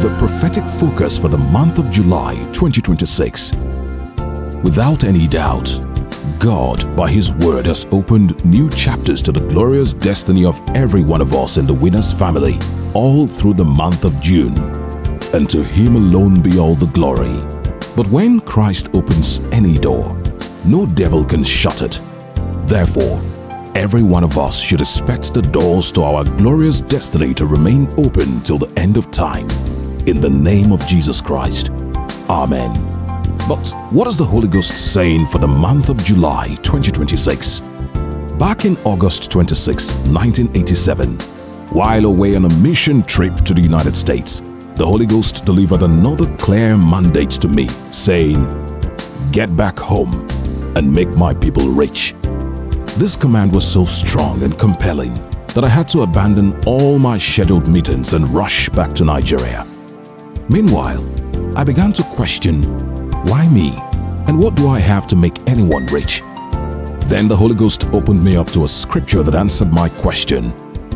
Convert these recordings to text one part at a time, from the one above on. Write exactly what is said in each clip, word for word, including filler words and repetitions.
the prophetic focus for the month of July twenty twenty-six. Without any doubt, God, by His word, has opened new chapters to the glorious destiny of every one of us in the Winners family, all through the month of June. And to Him alone be all the glory. But when Christ opens any door, no devil can shut it. Therefore, every one of us should expect the doors to our glorious destiny to remain open till the end of time. In the name of Jesus Christ. Amen. But what is the Holy Ghost saying for the month of July twenty twenty-six? Back in August twenty-sixth, nineteen eighty-seven, while away on a mission trip to the United States, the Holy Ghost delivered another clear mandate to me, saying, "Get back home and make my people rich." This command was so strong and compelling that I had to abandon all my scheduled meetings and rush back to Nigeria. Meanwhile, I began to question, why me? And what do I have to make anyone rich? Then the Holy Ghost opened me up to a scripture that answered my question.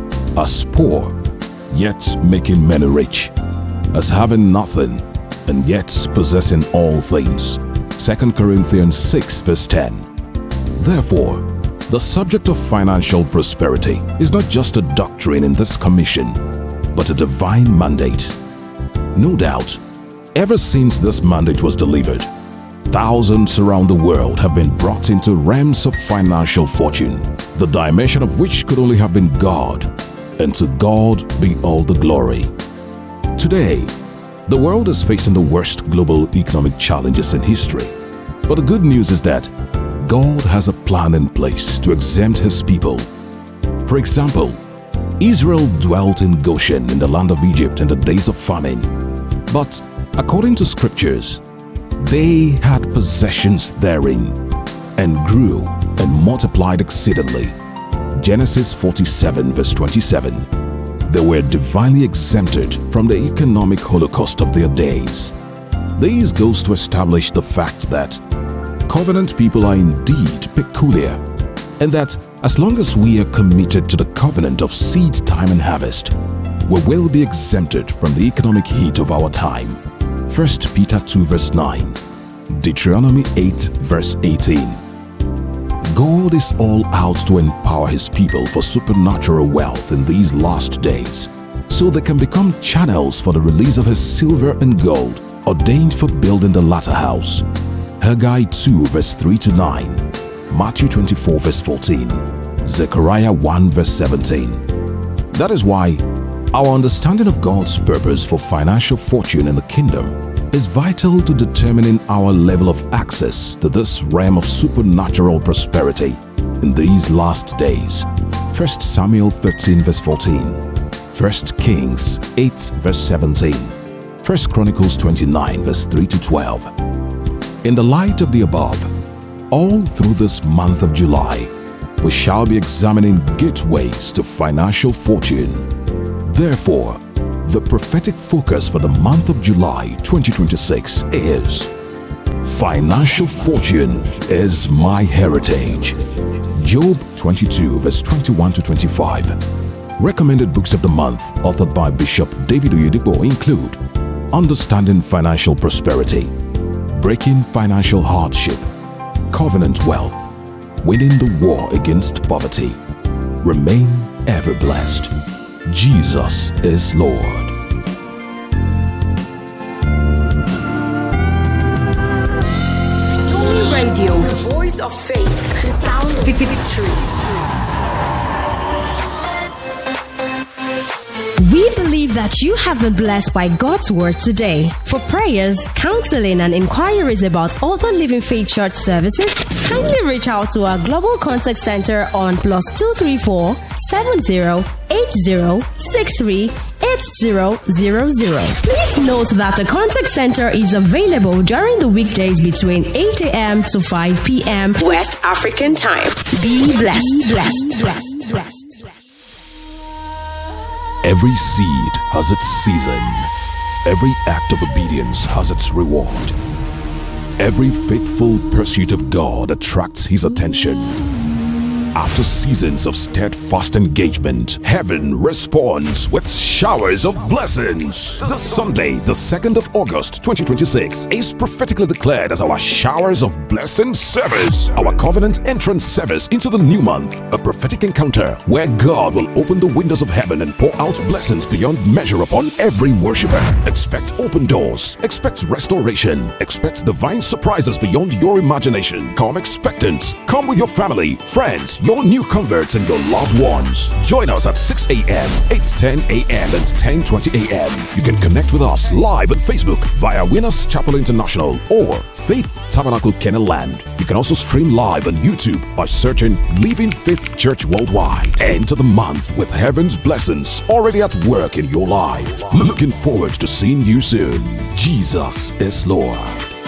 As poor, yet making many rich. As having nothing, and yet possessing all things. Second Corinthians six verse ten. Therefore, the subject of financial prosperity is not just a doctrine in this commission, but a divine mandate. No doubt, ever since this mandate was delivered, thousands around the world have been brought into realms of financial fortune, the dimension of which could only have been God, and to God be all the glory. Today, the world is facing the worst global economic challenges in history, but the good news is that God has a plan in place to exempt His people. For example, Israel dwelt in Goshen in the land of Egypt in the days of famine, but according to scriptures, they had possessions therein, and grew and multiplied exceedingly. Genesis forty-seven verse twenty-seven. They were divinely exempted from the economic holocaust of their days. This goes to establish the fact that covenant people are indeed peculiar, and that as long as we are committed to the covenant of seed time and harvest, we will be exempted from the economic heat of our time. First Peter two verse nine, Deuteronomy eight verse eighteen. God is all out to empower His people for supernatural wealth in these last days, so they can become channels for the release of His silver and gold ordained for building the latter house. Haggai two verse three to nine, Matthew twenty-four verse fourteen, Zechariah one verse seventeen. That is why our understanding of God's purpose for financial fortune in the kingdom is vital to determining our level of access to this realm of supernatural prosperity in these last days. First Samuel thirteen verse fourteen, First Kings eight verse seventeen, First Chronicles twenty-nine verse three to twelve. In the light of the above, all through this month of July, we shall be examining gateways to financial fortune. Therefore, the prophetic focus for the month of July twenty twenty-six is Financial Fortune is My Heritage. Job twenty-two verse twenty-one to twenty-five. Recommended books of the month authored by Bishop David Oyedepo include Understanding Financial Prosperity, Breaking Financial Hardship, Covenant Wealth, Winning the War Against Poverty. Remain ever blessed. Jesus is Lord. Tony Radio, the voice of faith, the sound of victory. We believe that you have been blessed by God's word today. For prayers, counseling, and inquiries about other Living Faith Church services, kindly reach out to our Global Contact Center on plus two three four, seven zero eight zero six three eight zero zero zero. Please note that the contact center is available during the weekdays between eight a.m. to five p.m. West African time. Be blessed, blessed, blessed, blessed. Every seed has its season. Every act of obedience has its reward. Every faithful pursuit of God attracts His attention. After seasons of steadfast engagement, heaven responds with showers of blessings. This Sunday, the second of August twenty twenty-six, is prophetically declared as our Showers of Blessing service, our covenant entrance service into the new month, a prophetic encounter where God will open the windows of heaven and pour out blessings beyond measure upon every worshiper. Expect open doors, expect restoration, expect divine surprises beyond your imagination. Come expectant. Come with your family, friends, your new converts, and your loved ones. Join us at six a.m., eight ten a.m., and ten twenty a.m. You can connect with us live on Facebook via Winners Chapel International or Faith Tabernacle Kenaland. You can also stream live on YouTube by searching Living Faith Church Worldwide. Enter the month with heaven's blessings already at work in your life. Looking forward to seeing you soon. Jesus is Lord.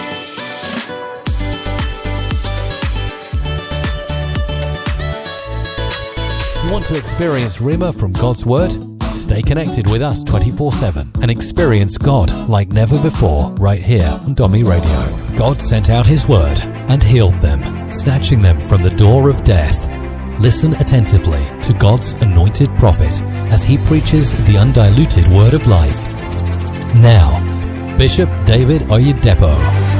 Want to experience Rhema from God's Word? Stay connected with us twenty-four seven and experience God like never before right here on Domi Radio. God sent out His Word and healed them, snatching them from the door of death. Listen attentively to God's anointed prophet as he preaches the undiluted Word of life. Now, Bishop David Oyedepo.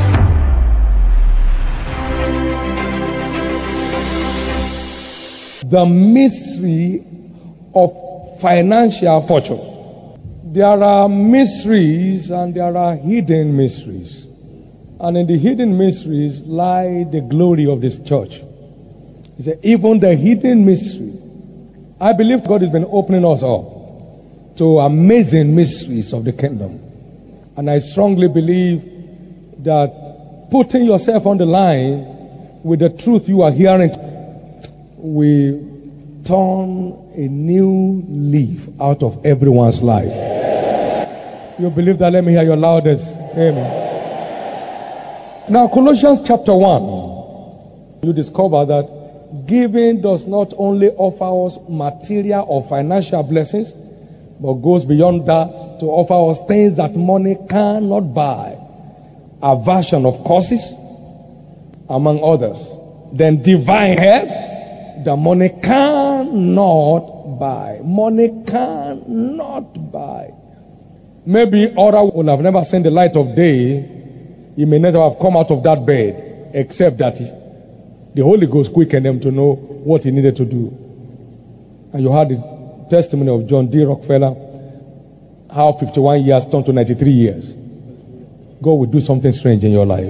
The mystery of financial fortune. There are mysteries and there are hidden mysteries. And in the hidden mysteries lie the glory of this church. He said, even the hidden mystery. I believe God has been opening us up to amazing mysteries of the kingdom. And I strongly believe that putting yourself on the line with the truth you are hearing, we turn a new leaf out of everyone's life. You believe that? Let me hear your loudest amen. Now, Colossians chapter one, you discover that giving does not only offer us material or financial blessings, but goes beyond that to offer us things that money cannot buy. Aversion of causes, among others. Then divine health, the money cannot buy. Money cannot buy. Maybe Ora will have never seen the light of day. He may never have come out of that bed, except that he, the Holy Ghost quickened him to know what he needed to do. And you heard the testimony of John D. Rockefeller, how fifty-one years turned to ninety-three years. God will do something strange in your life.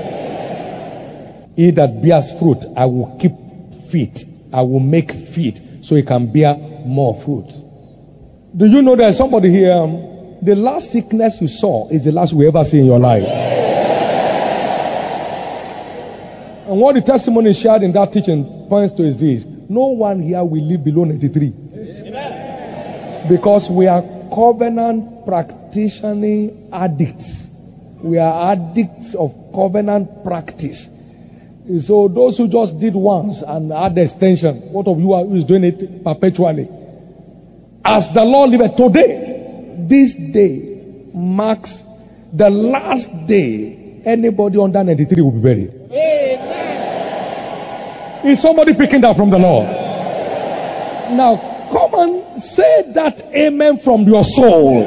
He that bears fruit, I will keep fit. I will make fit so he can bear more fruit. Do you know there's somebody here? Um, the last sickness you saw is the last we ever see in your life. And what the testimony shared in that teaching points to is this: no one here will live below ninety-three. Amen. Because we are covenant practicing addicts. We are addicts of covenant practice. So those who just did once and had the extension, what of you are who is doing it perpetually? As the Lord liveth today, this day marks the last day anybody under ninety-three will be buried. Amen. Is somebody picking that from the Lord? Now come and say that amen from your soul.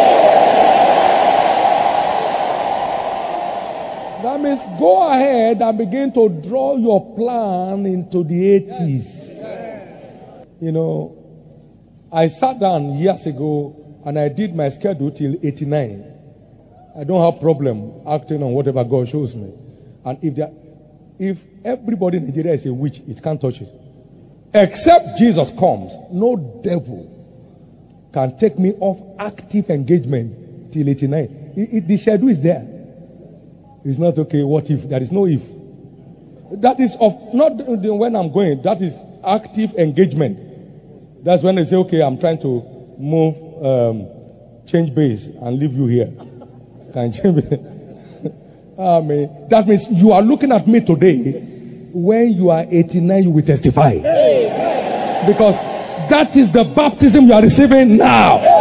That means go ahead and begin to draw your plan into the eighties. You know, I sat down years ago and I did my schedule till eighty-nine. I don't have problem acting on whatever God shows me. And if there, if everybody in Nigeria is a witch, it can't touch it. Except Jesus comes, no devil can take me off active engagement till eighty-nine. It, it, the schedule is there. It's not okay. What if? There is no if. That is of not when I'm going. That is active engagement. That's when they say, okay, I'm trying to move, um, change base and leave you here. Can change. I mean, that means you are looking at me today. When you are eighty-nine, you will testify. Because that is the baptism you are receiving now.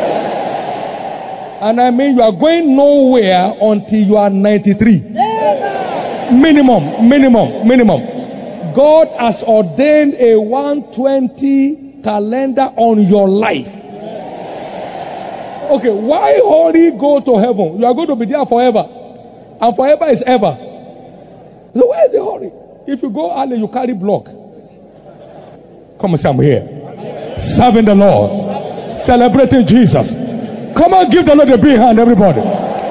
And I mean, you are going nowhere until you are ninety-three. Minimum, minimum, minimum. God has ordained a one twenty calendar on your life. Okay, why hurry go to heaven? You are going to be there forever. And forever is ever. So why is the hurry? If you go early, you carry block. Come and say, I'm here. Serving the Lord. Celebrating Jesus. Come on, give the Lord a big hand, everybody.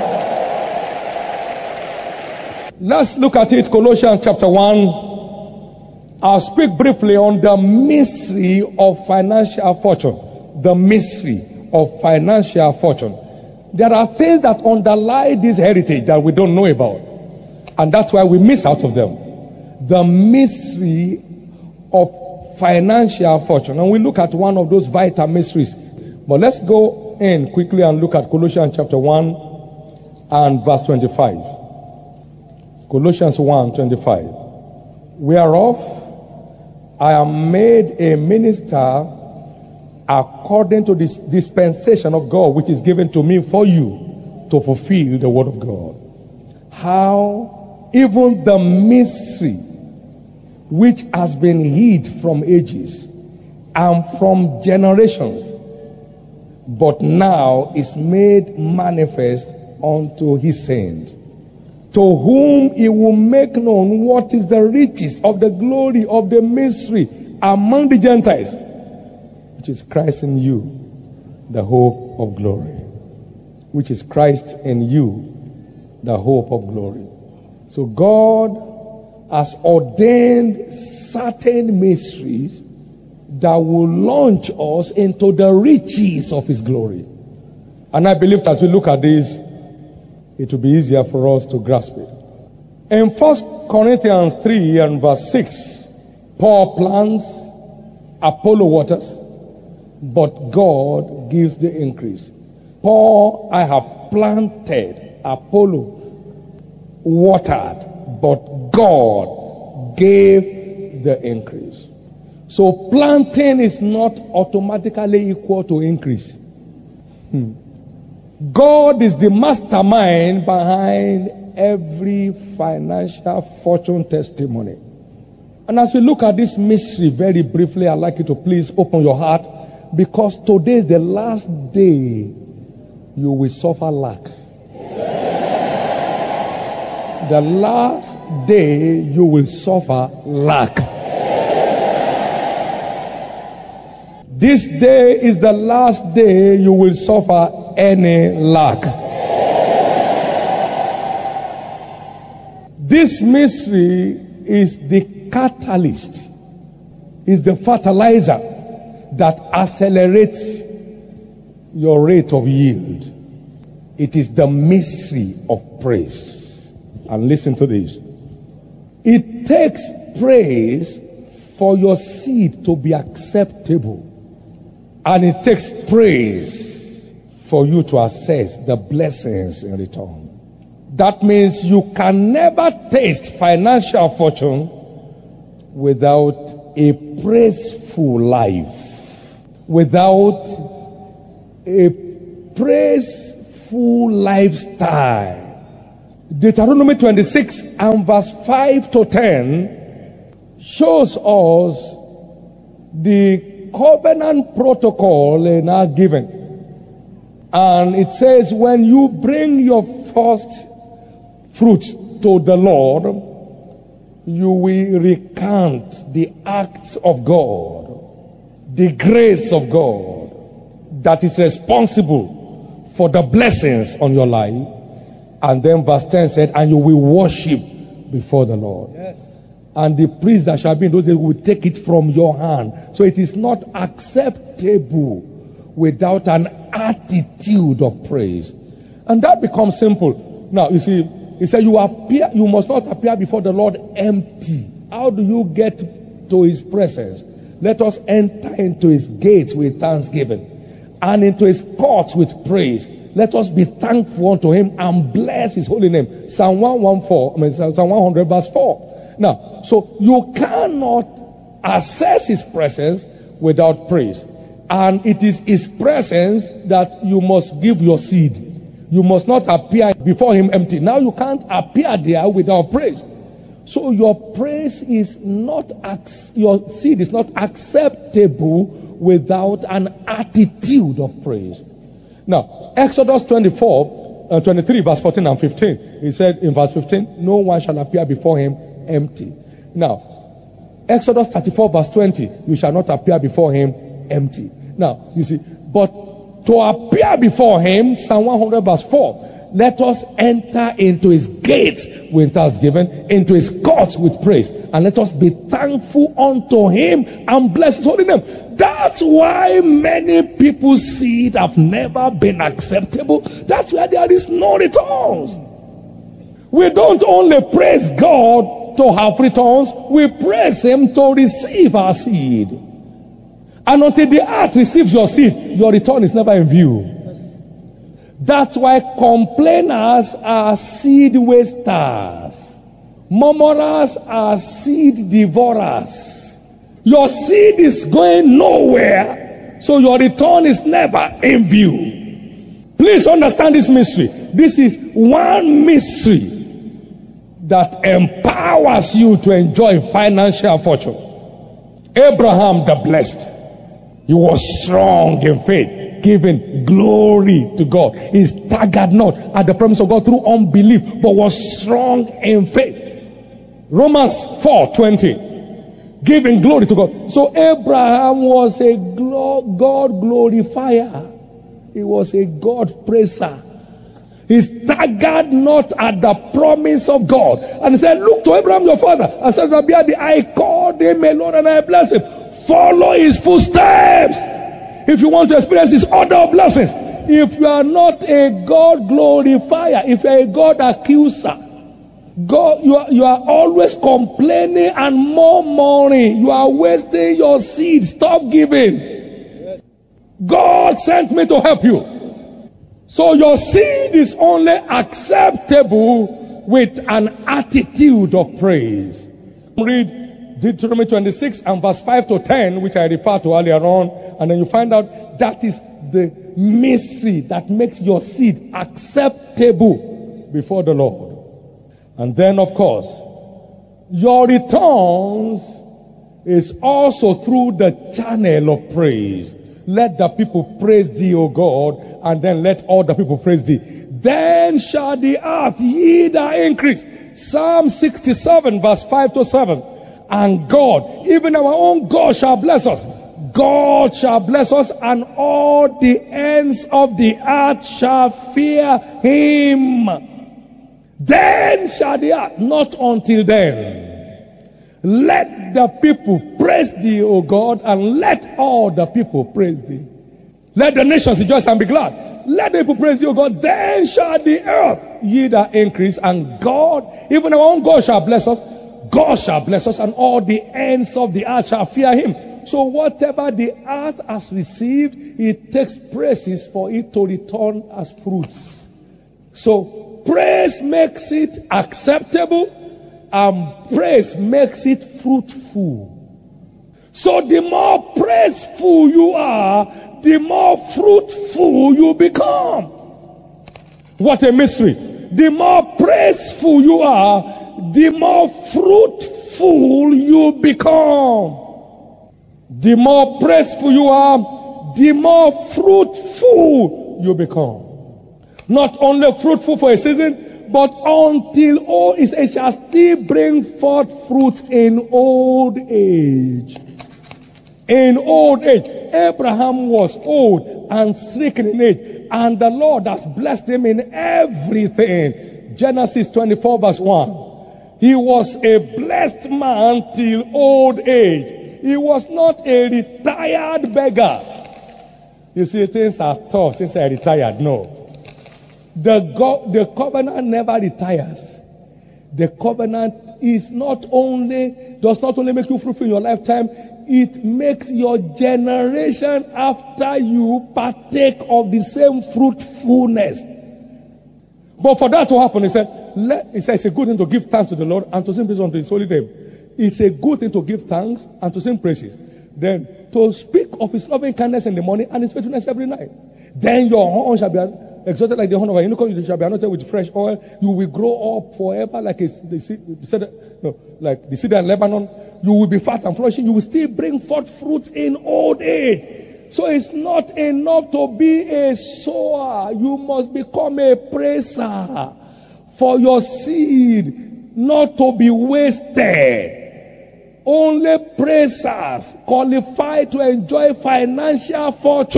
Let's look at it, Colossians chapter one. I'll speak briefly on the mystery of financial fortune. The mystery of financial fortune. There are things that underlie this heritage that we don't know about. And that's why we miss out of them. The mystery of financial fortune. And we look at one of those vital mysteries. But let's go in quickly and look at Colossians chapter one and verse twenty-five. Colossians one twenty-five. Whereof I am made a minister according to this dispensation of God, which is given to me for you to fulfill the word of God. How even the mystery which has been hid from ages and from generations, but now is made manifest unto his saints, to whom he will make known what is the riches of the glory of the mystery among the Gentiles, which is Christ in you, the hope of glory. Which is Christ in you, the hope of glory. So God has ordained certain mysteries that will launch us into the riches of his glory. And I believe as we look at this, it will be easier for us to grasp it. In First Corinthians three and verse six, Paul plants, Apollo waters, but God gives the increase. Paul, I have planted, Apollo watered, but God gave the increase. So planting is not automatically equal to increase. Hmm. God is the mastermind behind every financial fortune testimony. And as we look at this mystery very briefly, I'd like you to please open your heart, because today is the last day you will suffer lack. The last day you will suffer lack. This day is the last day you will suffer any lack. This mystery is the catalyst, is the fertilizer that accelerates your rate of yield. It is the mystery of praise. And listen to this. It takes praise for your seed to be acceptable. And it takes praise for you to access the blessings in return. That means you can never taste financial fortune without a praiseful life, without a praiseful lifestyle. Deuteronomy twenty-six and verse five to ten shows us the covenant protocol in our giving. And it says, when you bring your first fruits to the Lord, you will recount the acts of God, the grace of God that is responsible for the blessings on your life. And then verse ten said, and you will worship before the Lord. Yes. And the priest that shall be in those days will take it from your hand. So it is not acceptable without an attitude of praise. And that becomes simple. Now, you see, he said, you appear, you must not appear before the Lord empty. How do you get to his presence? Let us enter into his gates with thanksgiving and into his courts with praise. Let us be thankful unto him and bless his holy name. Psalm one fourteen, I mean, Psalm one hundred verse four. Now, so you cannot access his presence without praise. And it is his presence that you must give your seed. You must not appear before him empty. Now you can't appear there without praise. So your praise is not, ac- your seed is not acceptable without an attitude of praise. Now, Exodus twenty-four, uh, twenty-three, verse fourteen and fifteen. He said in verse fifteen, no one shall appear before him empty. Now, Exodus thirty-four, verse twenty, you shall not appear before him empty. Now, you see, but to appear before him, Psalm one hundred, verse four, let us enter into his gates with thanksgiving, into his courts with praise, and let us be thankful unto him and bless his holy name. That's why many people's seed have never been acceptable. That's why there is no returns. We don't only praise God to have returns, we praise him to receive our seed. And until the earth receives your seed, your return is never in view. That's why complainers are seed wasters. Murmurers are seed devourers. Your seed is going nowhere, so your return is never in view. Please understand this mystery. This is one mystery that empowers you to enjoy financial fortune. Abraham the blessed, he was strong in faith, giving glory to God. He staggered not at the promise of God through unbelief, but was strong in faith. Romans four twenty, giving glory to God. So Abraham was a God glorifier. He was a God praiser. He staggered not at the promise of God. And he said, look to Abraham your father, and said, I called him a Lord and I bless him. Follow his footsteps if you want to experience his order of blessings. If you are not a God glorifier, if you are a God accuser, God, you are, you are always complaining and murmuring, you are wasting your seed. Stop giving. God sent me to help you. So your seed is only acceptable with an attitude of praise. Read Deuteronomy twenty-six and verse five to ten, which I referred to earlier on, and then you find out that is the mystery that makes your seed acceptable before the Lord. And then, of course, your returns is also through the channel of praise. Let the people praise thee, O God, and then let all the people praise thee. Then shall the earth yield her increase. Psalm sixty-seven, verse five to seven. And God, even our own God, shall bless us. God shall bless us, and all the ends of the earth shall fear him. Then shall the earth, not until then. Let the people praise thee, O God, and let all the people praise thee. Let the nations rejoice and be glad. Let the people praise thee, O God. Then shall the earth yield her increase, and God, even our own God, shall bless us. God shall bless us, and all the ends of the earth shall fear him. So whatever the earth has received, it takes praises for it to return as fruits. So praise makes it acceptable, and praise makes it fruitful. So the more praiseful you are, the more fruitful you become. What a mystery. The more praiseful you are, the more fruitful you become. The more praiseful you are, the more fruitful you become. Not only fruitful for a season, but until all is, it shall still bring forth fruit in old age. In old age. Abraham was old and stricken in age, and the Lord has blessed him in everything. Genesis twenty-four, verse one. He was a blessed man till old age. He was not a retired beggar. You see, things are tough since I retired. No. The, go- the covenant never retires. The covenant is not only, does not only make you fruitful in your lifetime, it makes your generation after you partake of the same fruitfulness. But for that to happen, he said, let, he said, it's a good thing to give thanks to the Lord and to sing praises unto his holy name. It's a good thing to give thanks and to sing praises. Then to speak of his loving kindness in the morning and his faithfulness every night. Then your horn shall be, uh, exalted like the horn of a unicorn, you shall be anointed with fresh oil. You will grow up forever like a, the cedar, no, like the cedar in Lebanon. You will be fat and flourishing. You will still bring forth fruit in old age. So it's not enough to be a sower. You must become a praiser for your seed not to be wasted. Only praisers qualify to enjoy financial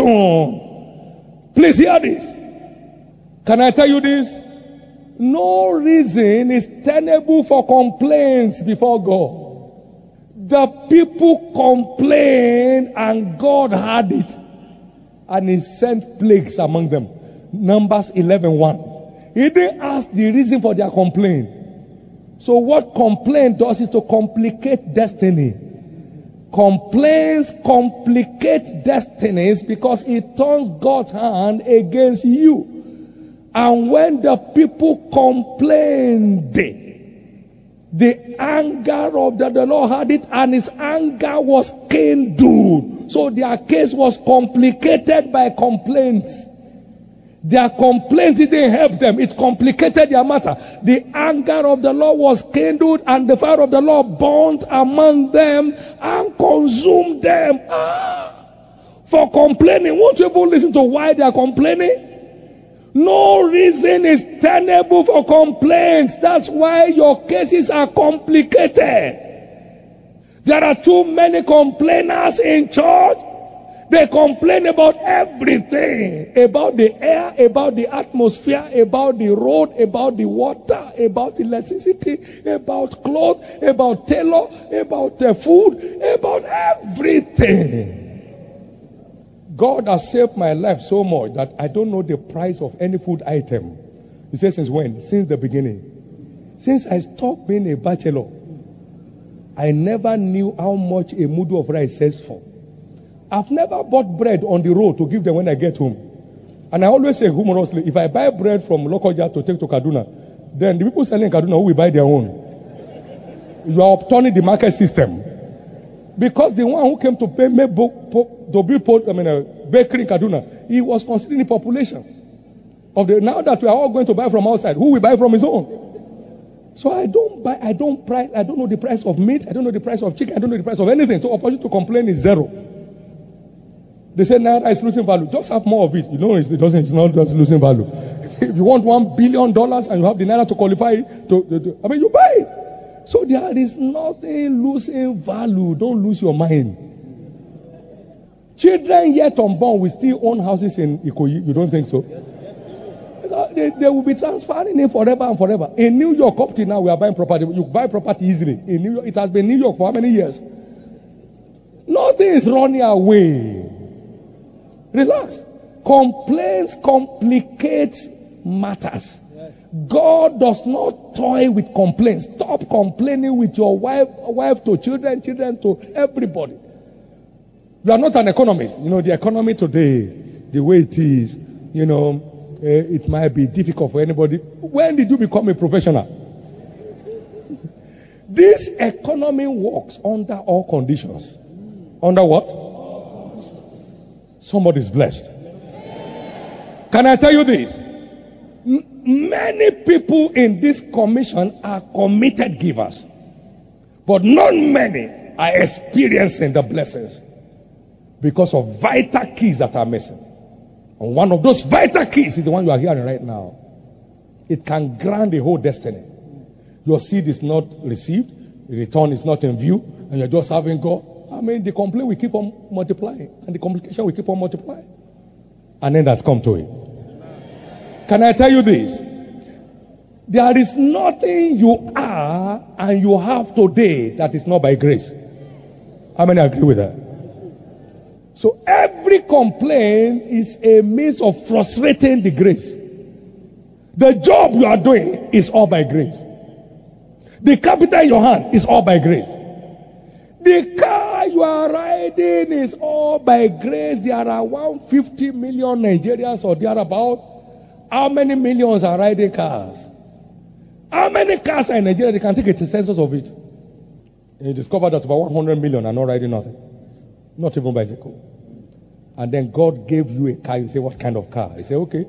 fortune. Please hear this. Can I tell you this? No reason is tenable for complaints before God. The people complained and God heard it. And he sent plagues among them. Numbers eleven one. He didn't ask the reason for their complaint. So what complaint does is to complicate destiny. Complaints complicate destinies because it turns God's hand against you. And when the people complained, the anger of the, the Lord had it, and his anger was kindled. So their case was complicated by complaints. Their complaints didn't help them. It complicated their matter. The anger of the Lord was kindled, and the fire of the Lord burned among them and consumed them. Ah, for complaining. Won't you even listen to why they are complaining? No reason is tenable for complaints. That's why your cases are complicated. There are too many complainers in church. They complain about everything. About the air, about the atmosphere, about the road, about the water, about electricity, about clothes, about tailor, about the food, about everything. God has saved my life so much that I don't know the price of any food item. He says, since when? Since the beginning. Since I stopped being a bachelor, I never knew how much a mudu of rice sells for. I've never bought bread on the road to give them when I get home. And I always say humorously, if I buy bread from Lokoja to take to Kaduna, then the people selling in Kaduna who will buy their own. You are upturning the market system. Because the one who came to pay me to build I mean, a bakery in Kaduna, he was considering the population. Of the, now that we are all going to buy from outside, who will buy from his own? So I don't buy, I don't price, I don't know the price of meat, I don't know the price of chicken, I don't know the price of anything. So opportunity to complain is zero. They say Naira is losing value. Just have more of it. You know it doesn't. It's not just losing value. If you want one billion dollars and you have the Naira to qualify, to, to, to I mean, you buy it. So there is nothing losing value. Don't lose your mind. Children yet unborn will still own houses in Ikoyi. You don't think so? They, they will be transferring in forever and forever. In New York, up to now, we are buying property. You buy property easily. In New York, it has been New York for how many years? Nothing is running away. Relax. Complaints complicate matters. God does not toy with complaints. Stop complaining with your wife, wife to children, children to everybody. You are not an economist. You know, the economy today, the way it is, you know, uh, it might be difficult for anybody. When did you become a professional? This economy works under all conditions. Under what? Somebody's blessed. Can I tell you this? M- many people in this commission are committed givers, but not many are experiencing the blessings because of vital keys that are missing. And one of those vital keys is the one you are hearing right now. It can grant a whole destiny. Your seed is not received, the return is not in view, and you're just having God. I mean, the complaint will keep on multiplying, and the complication will keep on multiplying. And then that's come to it. Can I tell you this? There is nothing you are and you have today that is not by grace. How many agree with that? So every complaint is a means of frustrating the grace. The job you are doing is all by grace. The capital in your hand is all by grace. The car you are riding is all by grace. There are one hundred fifty million Nigerians or thereabout. How many millions are riding cars? How many cars are in Nigeria? They can take a census of it. And you discover that about one hundred million are not riding nothing. Not even bicycle. And then God gave you a car. You say, what kind of car? You say, okay,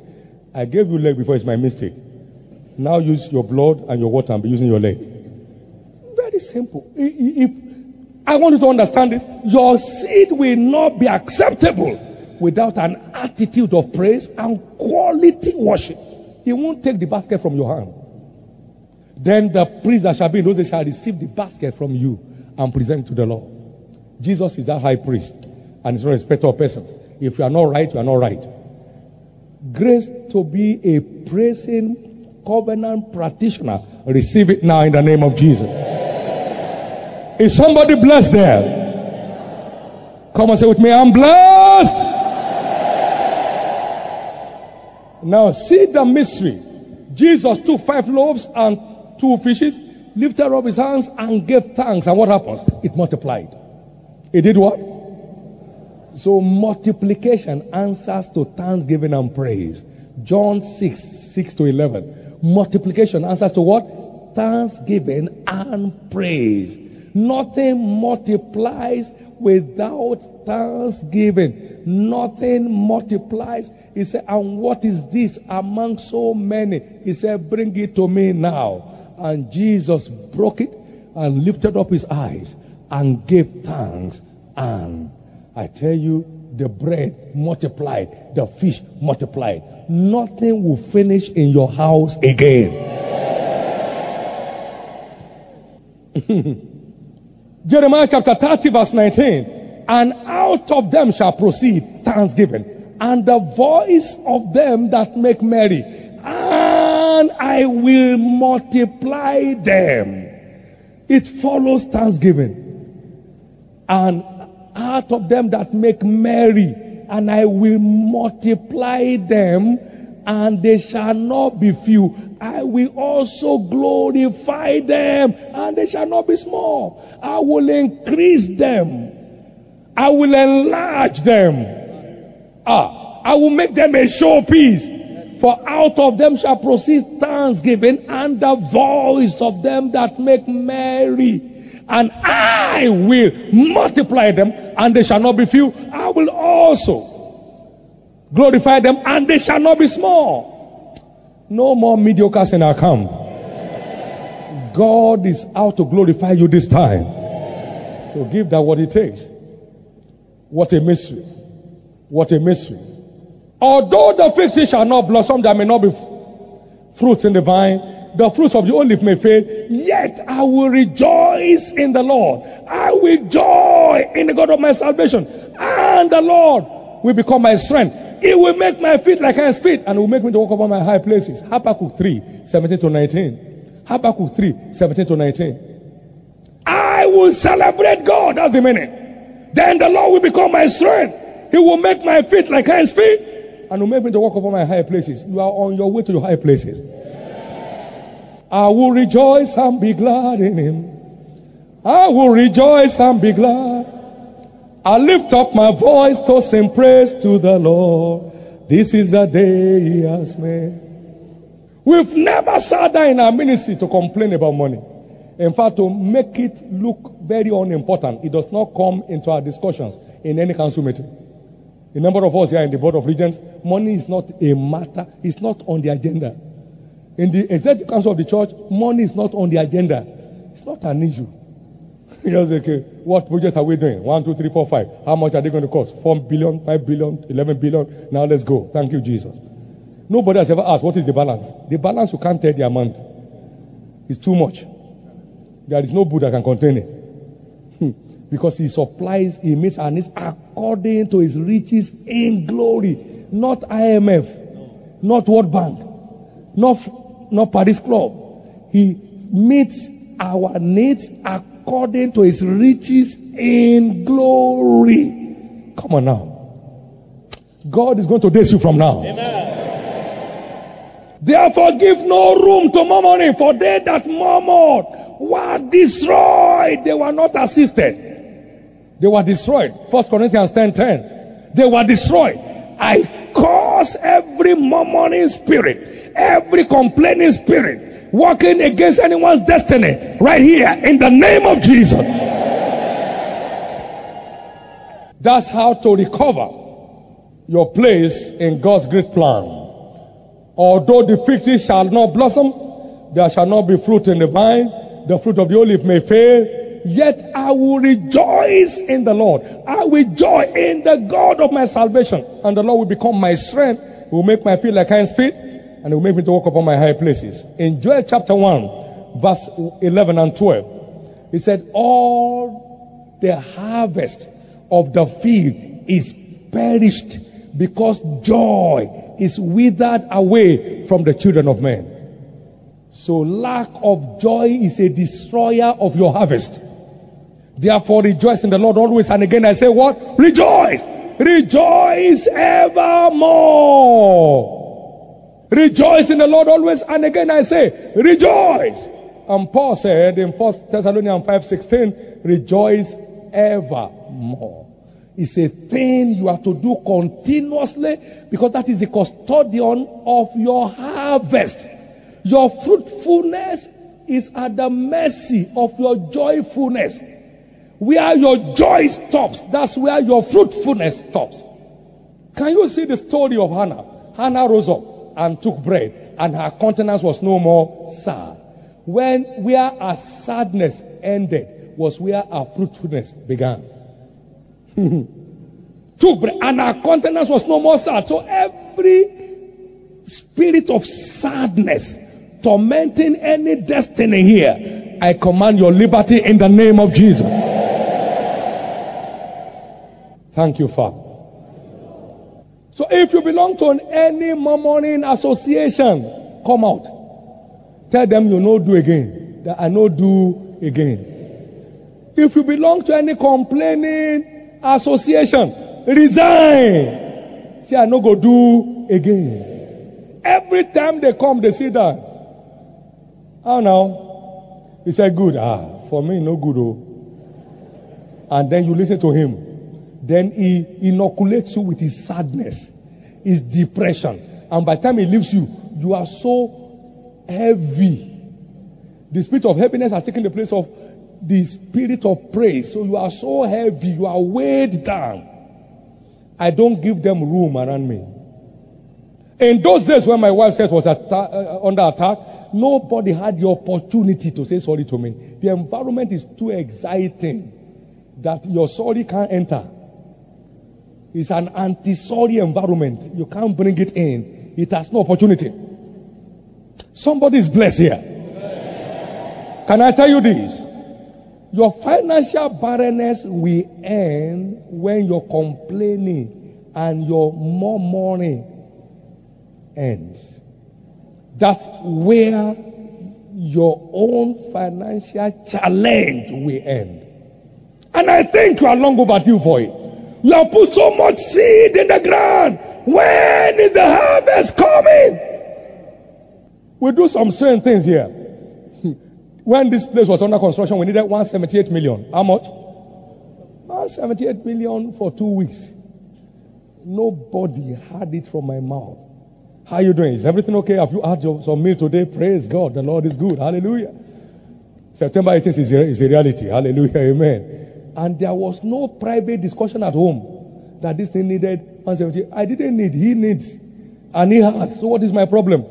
I gave you leg before, it's my mistake. Now use your blood and your water and be using your leg. Very simple. If I want you to understand this, your seed will not be acceptable without an attitude of praise and quality worship. He won't take the basket from your hand. Then the priest that shall be in those days shall receive the basket from you and present it to the Lord. Jesus is that high priest, and it's not a respecter of persons. If you are not right, you are not right. Grace to be a praising covenant practitioner. Receive it now in the name of Jesus. Is somebody blessed there? Come and say with me, I'm blessed. Now see the mystery. Jesus took five loaves and two fishes, lifted up his hands and gave thanks. And what happens? It multiplied. It did what? So multiplication answers to thanksgiving and praise. John six, six to eleven. Multiplication answers to what? Thanksgiving and praise. Nothing multiplies without thanksgiving. Nothing multiplies. He said, and what is this among so many? He said, bring it to me now. And Jesus broke it and lifted up his eyes and gave thanks. And I tell you, the bread multiplied, the fish multiplied. Nothing will finish in your house again. Jeremiah chapter thirty verse nineteen. And out of them shall proceed thanksgiving, and the voice of them that make merry, and I will multiply them. It follows thanksgiving. And out of them that make merry, and I will multiply them, and they shall not be few. I will also glorify them, and they shall not be small. I will increase them. I will enlarge them. Ah, I will make them a showpiece. For out of them shall proceed thanksgiving, and the voice of them that make merry. And I will multiply them, and they shall not be few. I will also glorify them, and they shall not be small. No more mediocres in our camp. God is out to glorify you this time. So give that what it takes. What a mystery. What a mystery. Although the fig tree shall not blossom, there may not be f- fruits in the vine, the fruits of the olive may fail, yet I will rejoice in the Lord. I will joy in the God of my salvation. And the Lord will become my strength. It will make my feet like hinds feet, and it will make me to walk upon my high places. Habakkuk three, seventeen to nineteen. Habakkuk three, seventeen to nineteen. I will celebrate God. That's the meaning. Then the Lord will become my strength. He will make my feet like hinds feet, and will make me to walk upon my high places. You are on your way to your high places. I will rejoice and be glad in him. I will rejoice and be glad. I lift up my voice to sing praise to the Lord. This is the day he has made. We've never sat down in our ministry to complain about money. In fact, to make it look very unimportant, it does not come into our discussions in any council meeting. A number of us here in the Board of Regents, money is not a matter, it's not on the agenda. In the executive council of the church, money is not on the agenda. It's not an issue. Just okay, what project are we doing? One, two, three, four, five. How much are they going to cost? Four billion, five billion, eleven billion. Now let's go. Thank you, Jesus. Nobody has ever asked what is the balance. The balance, you can't tell the amount. It's too much. There is no book that can contain it. Because he supplies, he meets our needs according to his riches in glory. Not I M F, not World Bank, not, not Paris Club. He meets our needs according to his riches in glory. Come on now. God is going to bless you from now. Amen. Therefore give no room to murmuring, for they that murmured were destroyed. They were not assisted. They were destroyed. First Corinthians ten ten. They were destroyed. I curse every murmuring spirit, every complaining spirit, working against anyone's destiny right here in the name of Jesus. That's how to recover your place in God's great plan. Although the fig tree shall not blossom, there shall not be fruit in the vine, the fruit of the olive may fail, yet I will rejoice in the Lord. I will joy in the God of my salvation. And the Lord will become my strength. He will make my feet like hinds feet, and he will make me to walk upon my high places. In Joel chapter one, verse eleven and twelve, he said, all the harvest of the field is perished, because joy is withered away from the children of men. So lack of joy is a destroyer of your harvest. Therefore rejoice in the Lord always. And again I say what? Rejoice! Rejoice evermore! Rejoice in the Lord always. And again I say, rejoice! And Paul said in First Thessalonians five sixteen, rejoice evermore. It's a thing you have to do continuously, because that is the custodian of your harvest. Your fruitfulness is at the mercy of your joyfulness. Where your joy stops, that's where your fruitfulness stops. Can you see the story of Hannah? Hannah rose up and took bread, and her countenance was no more sad. When where her sadness ended was where her fruitfulness began. Took bread, and her countenance was no more sad. So every spirit of sadness tormenting any destiny here, I command your liberty in the name of Jesus. Thank you, Father. So if you belong to any murmuring association, come out. Tell them you no do again. That I no do again. If you belong to any complaining association, resign. Say I no go do again. Every time they come, they sit down. How now? He said, good. Ah, for me, no good. Oh. And then you listen to him. Then he inoculates you with his sadness, his depression. And by the time he leaves you, you are so heavy. The spirit of heaviness has taken the place of the spirit of praise. So you are so heavy, you are weighed down. I don't give them room around me. In those days when my wife's health was atta- uh, under attack, nobody had the opportunity to say sorry to me. The environment is too exciting that your sorry can't enter. It's an anti-sorry environment. You can't bring it in. It has no opportunity. Somebody is blessed here. Can I tell you this? Your financial barrenness will end when your complaining and your murmuring ends. That's where your own financial challenge will end. And I think you are long overdue for it. You have put so much seed in the ground. When is the harvest coming? We do some certain things here. When this place was under construction, we needed one hundred seventy-eight million. How much? one hundred seventy-eight million for two weeks. Nobody had it from my mouth. How are you doing? Is everything okay? Have you had your, some meal today? Praise God. The Lord is good. Hallelujah. September eighteenth is a, is a reality. Hallelujah. Amen. And there was no private discussion at home that this thing needed one hundred seventy. I didn't need. He needs. And he has. So what is my problem?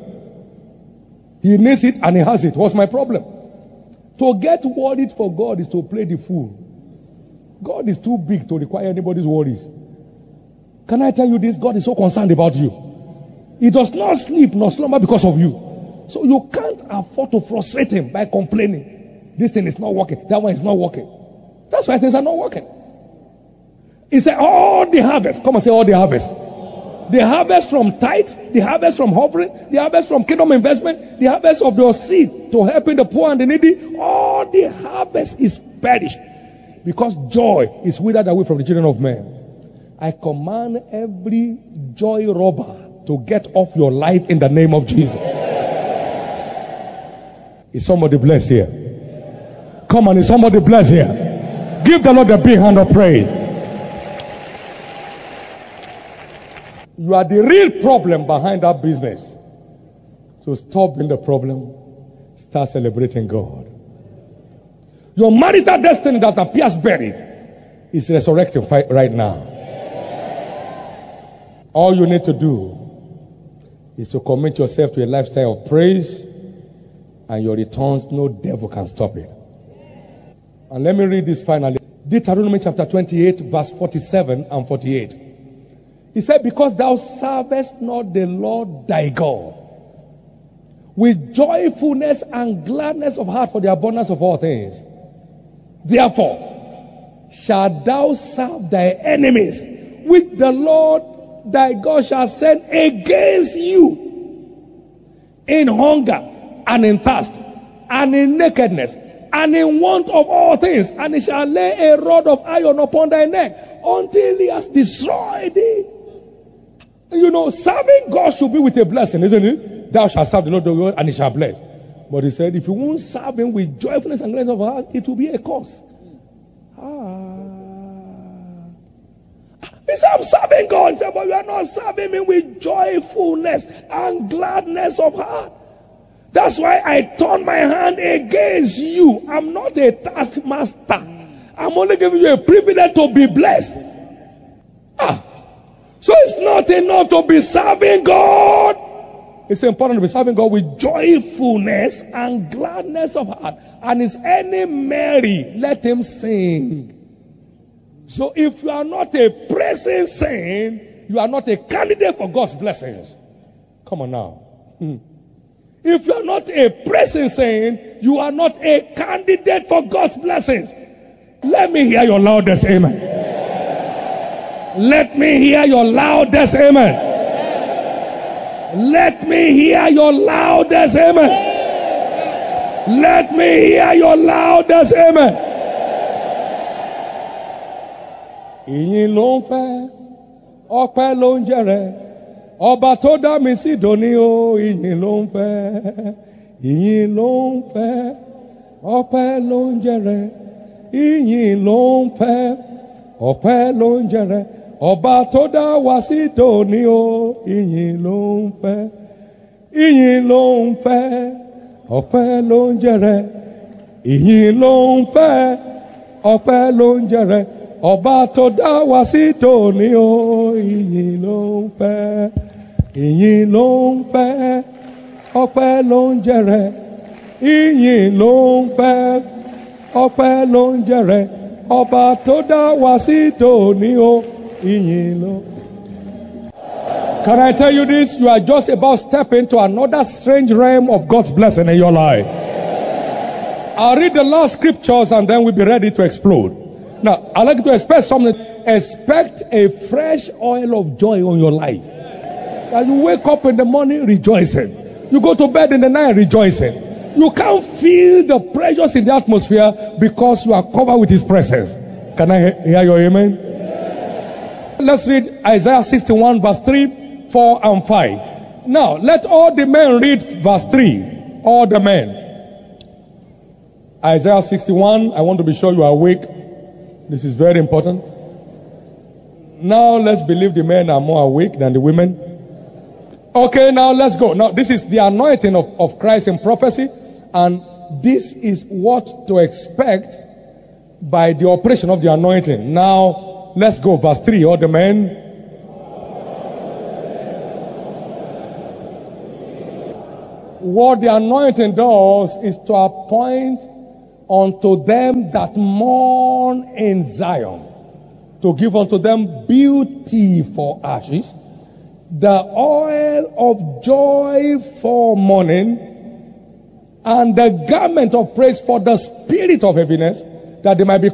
He needs it and he has it. What's my problem? To get worried for God is to play the fool. God is too big to require anybody's worries. Can I tell you this? God is so concerned about you. He does not sleep nor slumber because of you. So you can't afford to frustrate him by complaining. This thing is not working. That one is not working. That's why things are not working. He said, all the harvest. Come and say all the harvest. The harvest from tithe, the harvest from hovering, the harvest from kingdom investment, the harvest of your seed to helping the poor and the needy. All the harvest is perished because joy is withered away from the children of men. I command every joy robber to get off your life in the name of Jesus. Is somebody blessed here? Come on, is somebody blessed here? Give the Lord a big hand of praise. You are the real problem behind that business. So stop being the problem. Start celebrating God. Your marital destiny that appears buried is resurrecting right now. All you need to do is to commit yourself to a lifestyle of praise, and your returns, no devil can stop it. And let me read this finally. Deuteronomy chapter twenty-eight, verse forty-seven and forty-eight. He said, because thou servest not the Lord thy God with joyfulness and gladness of heart for the abundance of all things, therefore shalt thou serve thy enemies, which the Lord thy God shall send against you in hunger and in thirst and in nakedness and in want of all things, and he shall lay a rod of iron upon thy neck until he has destroyed thee. You know, serving God should be with a blessing, isn't it? Thou shalt serve the Lord thy God, and he shall bless. But he said, if you won't serve him with joyfulness and gladness of heart, it will be a curse. Ah. He said, I'm serving God. He said, but you are not serving me with joyfulness and gladness of heart. That's why I turn my hand against you. I'm not a taskmaster. I'm only giving you a privilege to be blessed. Ah. So it's not enough to be serving God. It's important to be serving God with joyfulness and gladness of heart. And is any merry, let him sing. So if you are not a praising saint, you are not a candidate for God's blessings. Come on now. Hmm. If you are not a praising saint, you are not a candidate for God's blessings. Let me hear your loudest amen. Let me hear your loudest amen. Let me hear your loudest amen. Let me hear your loudest amen. Ìyìn ló ń fẹ́, ọpẹ́ ló ń jẹrẹ, ọba tó dá mi sí dòní o. Ìyìn ló ń fẹ́, ìyìn ló ń fẹ́, ọpẹ́ ló ń jẹrẹ, ìyìn ló ń fẹ́, ọpẹ́ ló ń jẹrẹ, ọba tó dá wa sí dòní o. Ìyìn ló ń fẹ́, ìyìn ló ń fẹ́, ọpẹ́ ló ń jẹrẹ, ìyìn ló ń fẹ́, ọpẹ́ ló ń jẹrẹ, ọba tó dá wa sí dòní o. Ìyìn ló ń fẹ́, ìyìn ló ń fẹ́, ọpẹ́ ló ń jẹrẹ, ìyìn ló ń fẹ́, ọpẹ́ ló ń jẹrẹ, ọba tó dá wa sí dòní o. Ìyìn ló. Can I tell you this? You are just about to step into another strange realm of God's blessing in your life. I'll read the last scriptures and then we'll be ready to explode. Now, I'd like you to expect something. Expect a fresh oil of joy on your life. As you wake up in the morning rejoicing. You go to bed in the night rejoicing. You can't feel the pressures in the atmosphere because you are covered with his presence. Can I hear your amen? Let's read Isaiah sixty-one verse three, four and five. Now, let all the men read verse three. All the men. Isaiah sixty-one, I want to be sure you are awake. This is very important. Now let's believe the men are more awake than the women. Okay, now let's go. Now this is the anointing of, of Christ in prophecy. And this is what to expect by the operation of the anointing. Now let's go. Verse three. All the men. What the anointing does is to appoint unto them that mourn in Zion, to give unto them beauty for ashes, the oil of joy for mourning, and the garment of praise for the spirit of heaviness, that they might be